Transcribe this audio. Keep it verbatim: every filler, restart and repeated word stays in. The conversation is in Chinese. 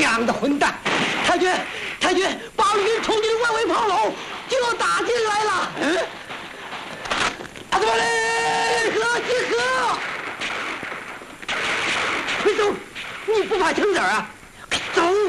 娘的混蛋！太君，太君，八路军冲进外围炮楼，就要打进来了。嗯，阿德巴雷，集合，集合！快走！你不怕枪子啊？走！